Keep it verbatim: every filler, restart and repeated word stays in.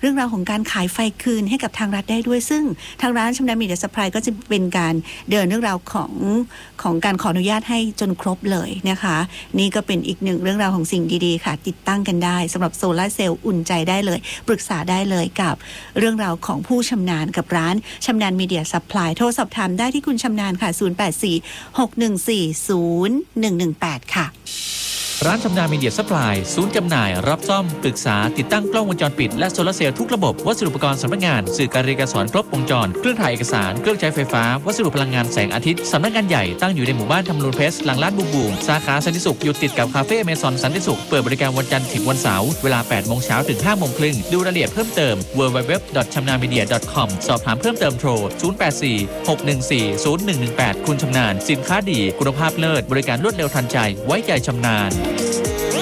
รื่องราวของการขายไฟคืนให้กับทางรัฐได้ด้วยซึ่งทางร้านชำนาญมีเดียซัพพลายก็จะเป็นการเดินเรื่องราวของของการขออนุญาตให้จนครบเลยนะคะนี่ก็เป็นอีกหนึ่งเรื่องราวของสิ่งดีๆค่ะติดตั้งกันได้สำหรับโซลาร์เซลล์อุ่นใจได้เลยปรึกษาได้เลยกับเรื่องราวของผู้ชำนาญกับร้านชำนาญมีเดียซัพพลายโทรสอบถามได้ที่คุณชำนาญค่ะศูนย์ แปด สี่ หก หนึ่ง สี่ ศูนย์ หนึ่ง หนึ่ง แปดค่ะร้านชำนาญมีเดียซัพพลายศูนย์จำหน่ายรับซ่อมปรึกษาติดตั้งกล้องวงจรปิดและโซลาร์เซลล์ทุกระบบวัสดุอุปกรณ์สำนักงานสื่อการเรียนการสอนครบวงจรเครื่องถ่ายเอกสารเครื่องใช้ไฟฟ้าวัสดุพลังงานแสงอาทิตย์สำนักงานใหญ่ตั้งอยู่ในหมู่บ้านธรรมนูญเพชรหลังร้านบูมบูมสาขาสันติสุขอยู่ติดกับคาเฟ่อเมซอนสันติสุขเปิดบริการวันจันทร์ถึงวันเสาร์เวลา แปด โมงเช้าถึง ห้า โมงครึ่งดูรายละเอียดเพิ่มเติม ดับเบิลยู ดับเบิลยู ดับเบิลยู ดอท ชำนาญมีเดีย ดอท คอม สอบถามเพิ่มเติมโทรศูนย์ แปด สี่ หก หนึ่ง สี่ ศูนย์ หนึ่ง หนึ่ง แปดคุณชำนาญสินค้าดีคุณภาพเลิศบริการรวดเร็วทันใจไว้ใจชำนาญ